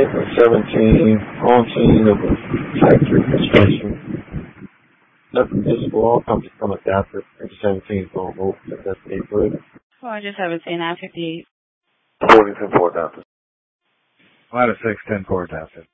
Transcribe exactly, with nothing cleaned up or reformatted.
April seventeenth, on scene of a factory construction. Nothing visible. All companies come adapter. April seventeenth, on vote. That's April. four seventeen, nine fifty-eight. forty, ten, four adapter. Ladder six, ten, four adapter.